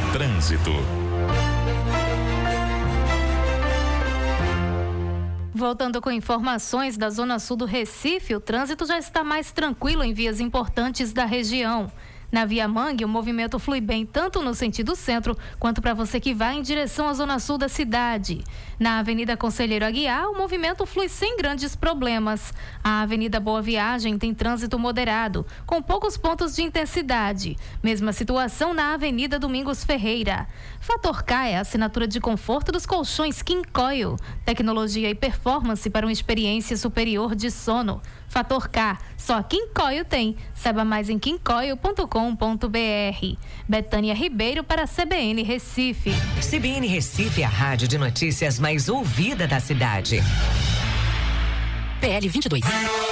Trânsito. Voltando com informações da Zona Sul do Recife, o trânsito já está mais tranquilo em vias importantes da região. Na Via Mangue, o movimento flui bem tanto no sentido centro, quanto para você que vai em direção à Zona Sul da cidade. Na Avenida Conselheiro Aguiar, o movimento flui sem grandes problemas. A Avenida Boa Viagem tem trânsito moderado, com poucos pontos de intensidade. Mesma situação na Avenida Domingos Ferreira. Fator K é a assinatura de conforto dos colchões King Coil. Tecnologia e performance para uma experiência superior de sono. Fator K, só King Coil tem. Saiba mais em kingcoil.com.br. Betânia Ribeiro para a CBN Recife. CBN Recife é a rádio de notícias mais ouvida da cidade. PL 22.